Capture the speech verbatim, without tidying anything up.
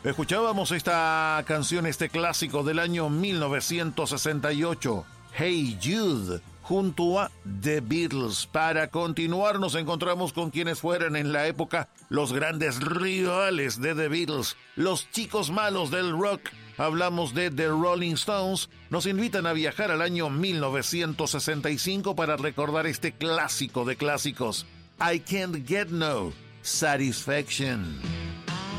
Escuchábamos esta canción, este clásico del año mil novecientos sesenta y ocho, Hey Jude, junto a The Beatles. Para continuar nos encontramos con quienes fueran en la época los grandes rivales de The Beatles, los chicos malos del rock. Hablamos de The Rolling Stones. Nos invitan a viajar al año mil novecientos sesenta y cinco para recordar este clásico de clásicos, I Can't Get No Satisfaction.